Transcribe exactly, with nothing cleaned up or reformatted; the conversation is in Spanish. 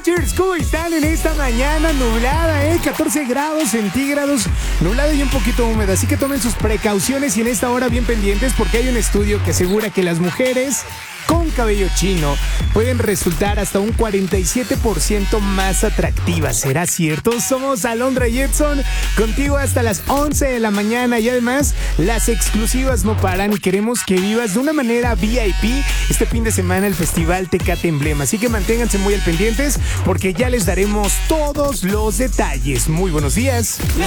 Rangers, ¿cómo están en esta mañana nublada, eh? catorce grados centígrados, nublada y un poquito húmeda, así que tomen sus precauciones y en esta hora bien pendientes porque hay un estudio que asegura que las mujeres con cabello chino pueden resultar hasta un cuarenta y siete por ciento más atractivas. ¿Será cierto? Somos Alondra y Edson, contigo hasta las once de la mañana y además las exclusivas no paran y queremos que vivas de una manera V I P este fin de semana el Festival Tecate Emblema. Así que manténganse muy al pendientes porque ya les daremos todos los detalles. Muy buenos días. La